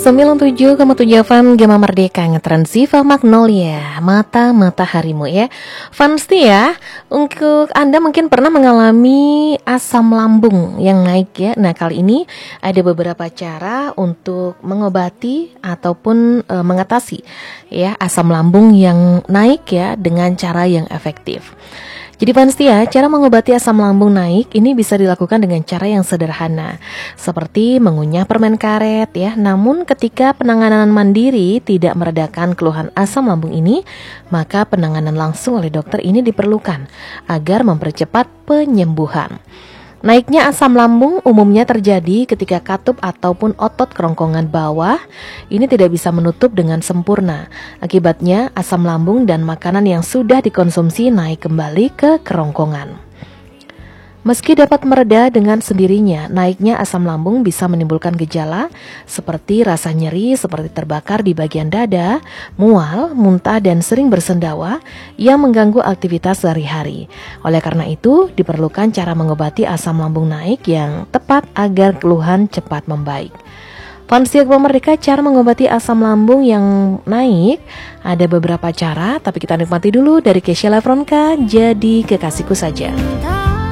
97,7 FM Gema Merdeka ngetren Siva Magnolia Mata Mataharimu ya. Fans ya, untuk Anda mungkin pernah mengalami asam lambung yang naik ya. Nah kali ini ada beberapa cara untuk mengobati ataupun mengatasi ya asam lambung yang naik ya dengan cara yang efektif. Jadi fans cara mengobati asam lambung naik ini bisa dilakukan dengan cara yang sederhana, seperti mengunyah permen karet ya. Namun ketika penanganan mandiri tidak meredakan keluhan asam lambung ini, maka penanganan langsung oleh dokter ini diperlukan agar mempercepat penyembuhan. Naiknya asam lambung umumnya terjadi ketika katup ataupun otot kerongkongan bawah ini tidak bisa menutup dengan sempurna. Akibatnya asam lambung dan makanan yang sudah dikonsumsi naik kembali ke kerongkongan. Meski dapat mereda dengan sendirinya, naiknya asam lambung bisa menimbulkan gejala seperti rasa nyeri seperti terbakar di bagian dada, mual, muntah, dan sering bersendawa yang mengganggu aktivitas sehari-hari. Oleh karena itu, diperlukan cara mengobati asam lambung naik yang tepat agar keluhan cepat membaik. Fans Gema Merdeka, cara mengobati asam lambung yang naik ada beberapa cara, tapi kita nikmati dulu dari Kesha Lefronka, Jadi Kekasihku Saja.